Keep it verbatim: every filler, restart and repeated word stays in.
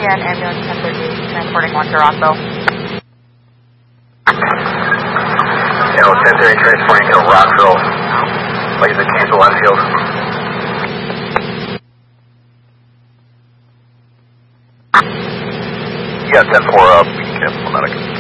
and ambulance ten thirty-eight, transporting one to Rockville. L ten thirty transporting to Rockville. Like the cancel on field. You got ten four up, we can cancel on that.